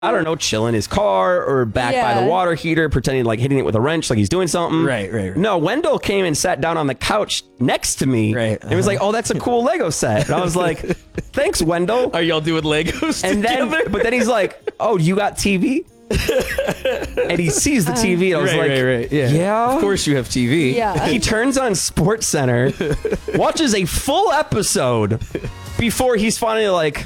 I don't know, chilling in his car or back by the water heater, pretending like hitting it with a wrench, like he's doing something. Right. No, Wendell came and sat down on the couch next to me. Right. And was like, "Oh, that's a cool Lego set." And I was like, "Thanks, Wendell." Are y'all doing Legos And together? but then he's like, "Oh, you got TV?" And he sees the TV, and I was like, Yeah. Of course you have TV. Yeah. He turns on Sports Center, watches a full episode before he's finally like,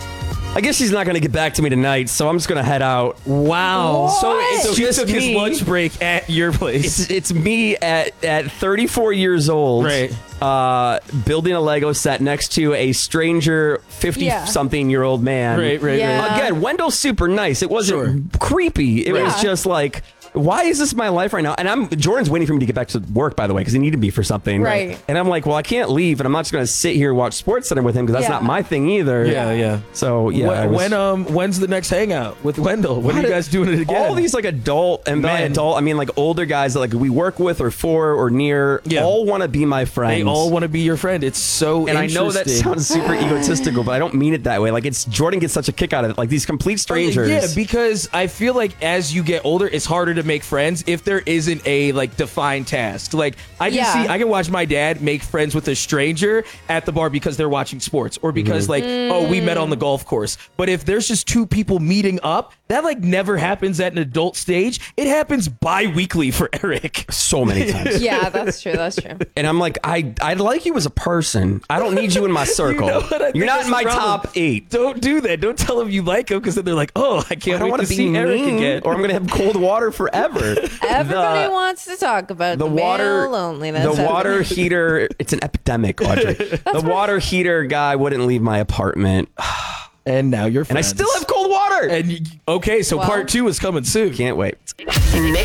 I guess he's not going to get back to me tonight, so I'm just going to head out. Wow. What? So it's he just took his me- lunch break at your place. It's me at 34 years old, Right. Building a Lego set next to a stranger 50-something-year-old man. Right. Yeah. Again, Wendell's super nice. It wasn't creepy. It was just like, why is this my life right now? And Jordan's waiting for me to get back to work, by the way, because he needed me for something. Right. And I'm like, well, I can't leave, and I'm not just going to sit here and watch Sports Center with him because that's not my thing either. Yeah. So yeah. When's the next hangout with Wendell? When are you guys doing it again? All these like adult, and by Men. adult, I mean like older guys that like we work with or for or near, all want to be my friends. They all want to be your friend. It's so And I interesting. know that sounds super egotistical, but I don't mean it that way. Like Jordan gets such a kick out of it. Like these complete strangers. Yeah, because I feel like as you get older, it's harder to make friends if there isn't a like defined task. Like I can watch my dad make friends with a stranger at the bar because they're watching sports or because like, oh, we met on the golf course. But if there's just two people meeting up, that like never happens at an adult stage. It happens bi-weekly for Eric. So many times. Yeah, that's true. That's true. And I'm like, I'd like you as a person. I don't need you in my circle. You're not in my top 8. Don't do that. Don't tell them you like them because then they're like, oh, I can't I don't wait want to to see be Eric mean, again. or I'm going to have cold water forever. Everybody wants to talk about the water male loneliness. The water heater, it's an epidemic, Audrey. The water heater guy wouldn't leave my apartment. And now you're And I friends. still have cold water. And okay, so part 2 is coming soon. Can't wait. Mix